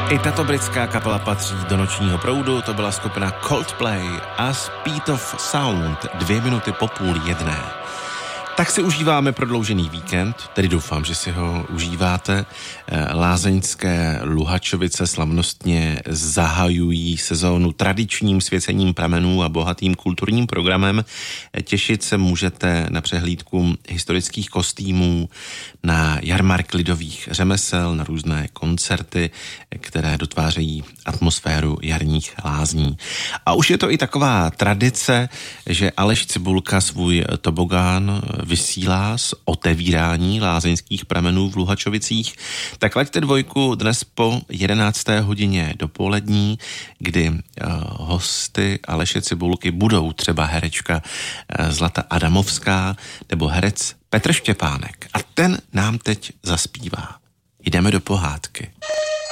I tato britská kapela patří do nočního proudu, to byla skupina Coldplay a Speed of Sound, 2 minuty po 12:30. Tak si užíváme prodloužený víkend, tedy doufám, že si ho užíváte. Lázeňské Luhačovice slavnostně zahajují sezónu tradičním svěcením pramenů a bohatým kulturním programem. Těšit se můžete na přehlídku historických kostýmů, na jarmark lidových řemesel, na různé koncerty, které dotvářejí atmosféru jarních lázní. A už je to i taková tradice, že Aleš Cibulka svůj tobogán vysílá z otevírání lázeňských pramenů v Luhačovicích. Tak laďte dvojku dnes po 11. hodině dopolední, kdy hosty Aleše Cibulky budou třeba herečka Zlata Adamovská nebo herec Petr Štěpánek. A ten nám teď zaspívá. Jdeme do pohádky.